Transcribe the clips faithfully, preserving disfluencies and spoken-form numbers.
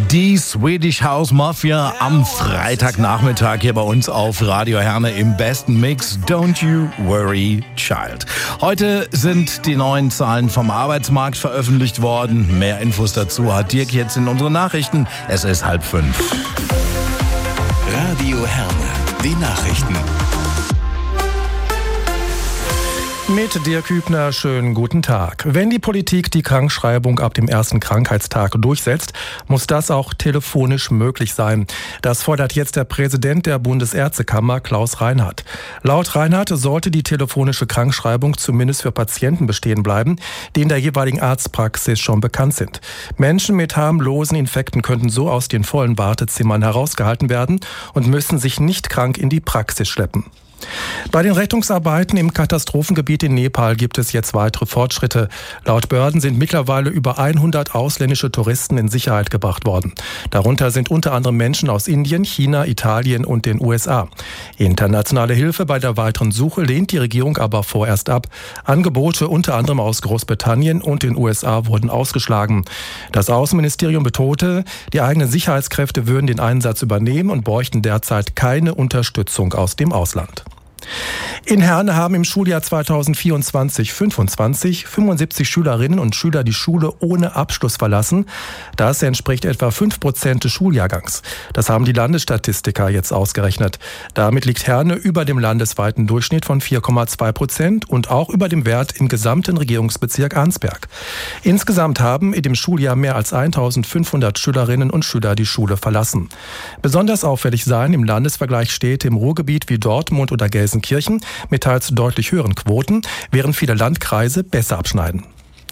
Die Swedish House Mafia am Freitagnachmittag hier bei uns auf Radio Herne im besten Mix. Don't you worry, child. Heute sind die neuen Zahlen vom Arbeitsmarkt veröffentlicht worden. Mehr Infos dazu hat Dirk jetzt in unseren Nachrichten. Es ist halb fünf. Radio Herne, die Nachrichten. Mit Dirk Hübner, schönen guten Tag. Wenn die Politik die Krankschreibung ab dem ersten Krankheitstag durchsetzt, muss das auch telefonisch möglich sein. Das fordert jetzt der Präsident der Bundesärztekammer, Klaus Reinhardt. Laut Reinhardt sollte die telefonische Krankschreibung zumindest für Patienten bestehen bleiben, die in der jeweiligen Arztpraxis schon bekannt sind. Menschen mit harmlosen Infekten könnten so aus den vollen Wartezimmern herausgehalten werden und müssen sich nicht krank in die Praxis schleppen. Bei den Rettungsarbeiten im Katastrophengebiet in Nepal gibt es jetzt weitere Fortschritte. Laut Behörden sind mittlerweile über hundert ausländische Touristen in Sicherheit gebracht worden. Darunter sind unter anderem Menschen aus Indien, China, Italien und den U S A. Internationale Hilfe bei der weiteren Suche lehnt die Regierung aber vorerst ab. Angebote unter anderem aus Großbritannien und den U S A wurden ausgeschlagen. Das Außenministerium betonte, die eigenen Sicherheitskräfte würden den Einsatz übernehmen und bräuchten derzeit keine Unterstützung aus dem Ausland. In Herne haben im Schuljahr zweitausendvierundzwanzig fünfundzwanzig fünfundsiebzig Schülerinnen und Schüler die Schule ohne Abschluss verlassen. Das entspricht etwa fünf Prozent des Schuljahrgangs. Das haben die Landesstatistiker jetzt ausgerechnet. Damit liegt Herne über dem landesweiten Durchschnitt von vier Komma zwei Prozent und auch über dem Wert im gesamten Regierungsbezirk Arnsberg. Insgesamt haben in dem Schuljahr mehr als eintausendfünfhundert Schülerinnen und Schüler die Schule verlassen. Besonders auffällig seien im Landesvergleich Städte im Ruhrgebiet wie Dortmund oder Gelsenkirchen mit teils deutlich höheren Quoten, während viele Landkreise besser abschneiden.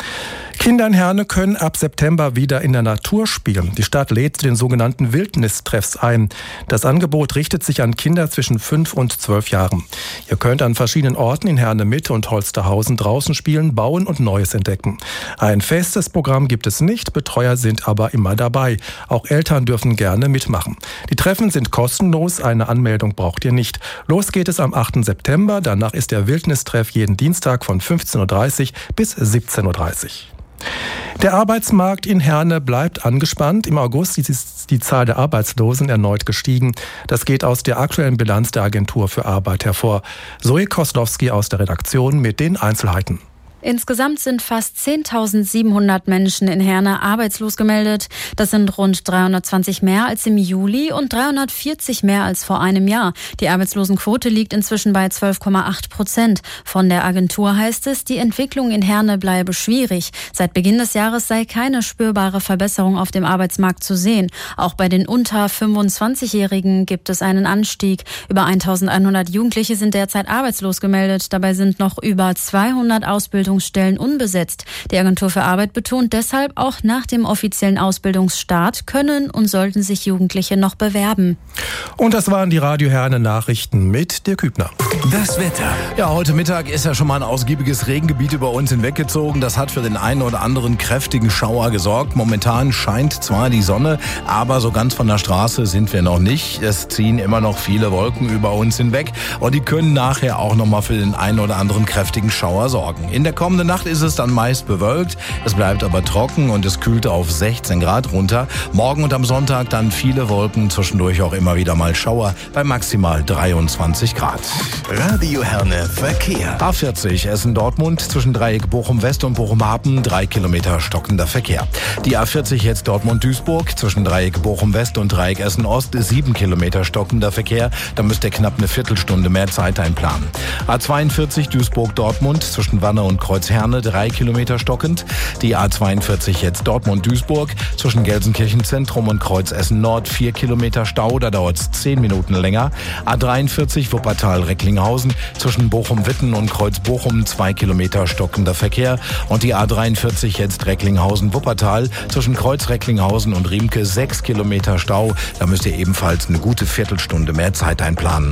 Kinder in Herne können ab September wieder in der Natur spielen. Die Stadt lädt zu den sogenannten Wildnistreffs ein. Das Angebot richtet sich an Kinder zwischen fünf und zwölf Jahren. Ihr könnt an verschiedenen Orten in Herne Mitte und Holsterhausen draußen spielen, bauen und Neues entdecken. Ein festes Programm gibt es nicht, Betreuer sind aber immer dabei. Auch Eltern dürfen gerne mitmachen. Die Treffen sind kostenlos, eine Anmeldung braucht ihr nicht. Los geht es am achten September, danach ist der Wildnistreff jeden Dienstag von fünfzehn Uhr dreißig bis siebzehn Uhr dreißig. Der Arbeitsmarkt in Herne bleibt angespannt. Im August ist die Zahl der Arbeitslosen erneut gestiegen. Das geht aus der aktuellen Bilanz der Agentur für Arbeit hervor. Zoe Koslowski aus der Redaktion mit den Einzelheiten. Insgesamt sind fast zehntausendsiebenhundert Menschen in Herne arbeitslos gemeldet. Das sind rund dreihundertzwanzig mehr als im Juli und dreihundertvierzig mehr als vor einem Jahr. Die Arbeitslosenquote liegt inzwischen bei zwölf Komma acht Prozent. Von der Agentur heißt es, die Entwicklung in Herne bleibe schwierig. Seit Beginn des Jahres sei keine spürbare Verbesserung auf dem Arbeitsmarkt zu sehen. Auch bei den unter fünfundzwanzigjährigen gibt es einen Anstieg. Über eintausendeinhundert Jugendliche sind derzeit arbeitslos gemeldet. Dabei sind noch über zweihundert Ausbildungsstellen unbesetzt. Die Agentur für Arbeit betont deshalb, auch nach dem offiziellen Ausbildungsstart können und sollten sich Jugendliche noch bewerben. Und das waren die Radio Herne Nachrichten mit Dirk Hübner. Das Wetter. Ja, heute Mittag ist ja schon mal ein ausgiebiges Regengebiet über uns hinweggezogen. Das hat für den einen oder anderen kräftigen Schauer gesorgt. Momentan scheint zwar die Sonne, aber so ganz von der Straße sind wir noch nicht. Es ziehen immer noch viele Wolken über uns hinweg und die können nachher auch noch mal für den einen oder anderen kräftigen Schauer sorgen. In der kommenden Nacht ist es dann meist bewölkt. Es bleibt aber trocken und es kühlt auf sechzehn Grad runter. Morgen und am Sonntag dann viele Wolken, zwischendurch auch immer wieder mal Schauer bei maximal dreiundzwanzig Grad. Radio Herne Verkehr. A vierzig Essen-Dortmund zwischen Dreieck Bochum-West und Bochum-Hapen, drei Kilometer stockender Verkehr. Die A vierzig jetzt Dortmund-Duisburg zwischen Dreieck Bochum-West und Dreieck Essen-Ost, sieben Kilometer stockender Verkehr. Da müsst ihr knapp eine Viertelstunde mehr Zeit einplanen. A zweiundvierzig Duisburg-Dortmund zwischen Wanne und Kreuz-Herne, drei Kilometer stockend. Die A zweiundvierzig jetzt Dortmund-Duisburg zwischen Gelsenkirchen-Zentrum und Kreuz-Essen-Nord, vier Kilometer Stau, da dauert es zehn Minuten länger. A dreiundvierzig Wuppertal-Recklinghausen zwischen Bochum-Witten und Kreuz-Bochum, zwei Kilometer stockender Verkehr. Und die A dreiundvierzig jetzt Recklinghausen-Wuppertal zwischen Kreuz-Recklinghausen und Riemke, sechs Kilometer Stau. Da müsst ihr ebenfalls eine gute Viertelstunde mehr Zeit einplanen.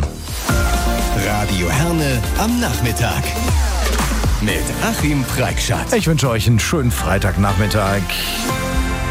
Radio Herne am Nachmittag. Mit Achim Preikschat. Ich wünsche euch einen schönen Freitagnachmittag.